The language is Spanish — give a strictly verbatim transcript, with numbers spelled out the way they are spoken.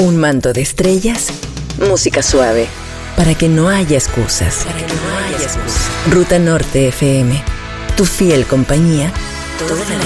Un manto de estrellas, música suave, para que no haya excusas. Para que no haya excusas. Ruta Norte F M, tu fiel compañía, toda la